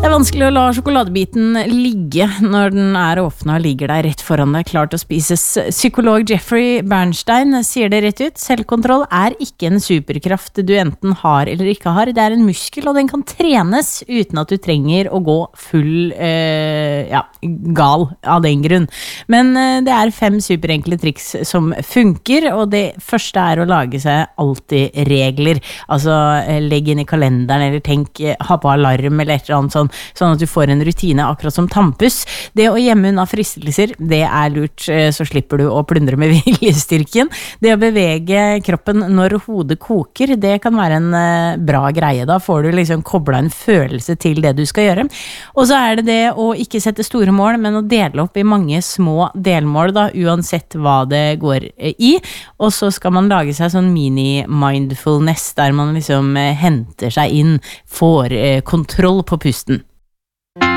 Det vanskelig å la sjokoladebiten ligge når den åpnet og ligger der rett foran deg, klart å spises. Psykolog Jeffrey Bernstein sier det rett ut. Selvkontroll ikke en superkraft du enten har eller ikke har. Det en muskel, og den kan trenes uten at du trenger å gå full gal av den grunn. Men det 5 superenkle triks som funker, og det første å lage seg alltid regler. Altså, legg inn i kalenderen, eller tenk, ha på alarm, eller et eller annet sånn at du får en rutine akkurat som tannpuss. Det å gjemme unna fristelser, det lurt, så slipper du å plundre med viljestyrken. Det å bevege kroppen når hodet koker, det kan være en bra greie. Da får du liksom koblet en følelse til det du skal gjøre. Og så det det å ikke sette store mål, men å dele opp i mange små delmål da, uansett hva det går i. Og så skal man lage seg sånn mini-mindfulness, der man liksom henter seg inn, får kontroll på pusten.